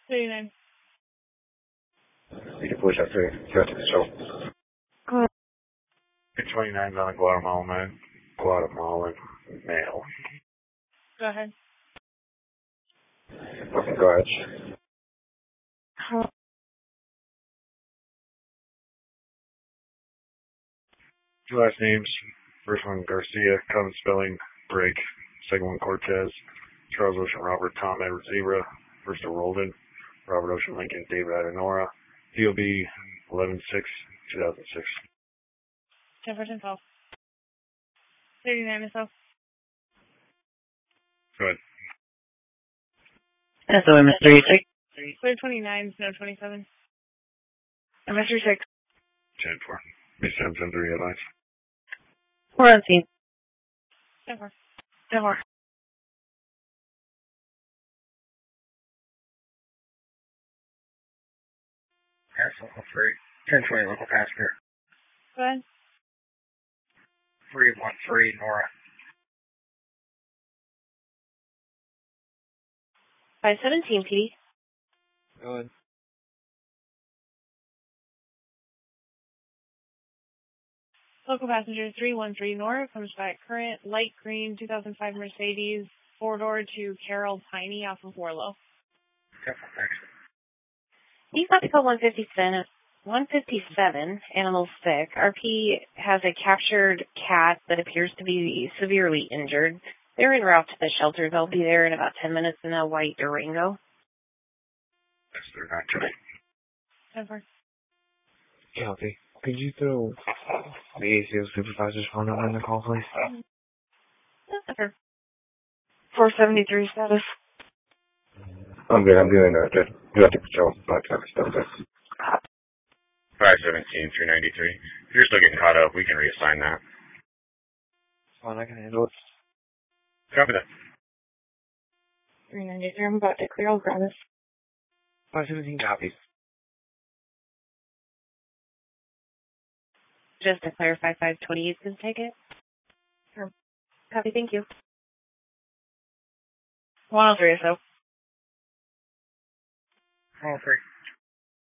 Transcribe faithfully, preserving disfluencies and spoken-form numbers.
thirty-nine. You can push up to the control. Go twenty-nine on the Guatemalan, Guatemalan male. Go ahead. Okay, go ahead. Hello. Two last names. First one Garcia, common spelling, Break. Second one Cortez, Charles Ocean Robert, Tom Edward Zebra. First one Roldan, Robert Ocean Lincoln, David Adenora. D O B eleven six two thousand six. ten percent twelve. thirty-nine myself. Go ahead. S O M S thirty-six. Clear twenty-nine, no twenty-seven. M S thirty-six. ten four. Miss ten three headlines. We're on scene. ten four. ten four. Local three. ten twenty local passenger. Go ahead. three one three Nora. five seventeen, P D. Go ahead. Local passenger three one three Nora comes back current light green two thousand five Mercedes four door to Carol Piney off of Warlow. ten four, thanks. He's about to call one fifty-seven, one fifty-seven, Animal Sick. R P has a captured cat that appears to be severely injured. They're en route to the shelter. They'll be there in about ten minutes in a white Durango. Yes, they're not today. ten four. Copy. Could you throw the A C O supervisor's phone number in the call, please? Okay. four seventy-three status. I'm good, I'm doing that. Good. You have to control. five seven stuff. five seventeen, three ninety-three. If you're still getting caught up, we can reassign that. Fine, I can handle it. Copy that. three ninety-three, I'm about to clear. I'll grab this. five seventeen copies. Just to clarify, five twenty-eight can take it? Sure. Copy, thank you. one oh three or so. one oh three.